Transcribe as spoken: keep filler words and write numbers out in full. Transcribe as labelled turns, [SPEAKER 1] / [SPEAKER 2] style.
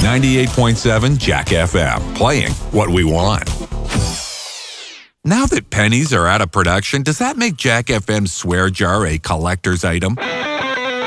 [SPEAKER 1] ninety-eight point seven Jack F M, playing what we want. Now that pennies are out of production, does that make Jack F M's swear jar a collector's item?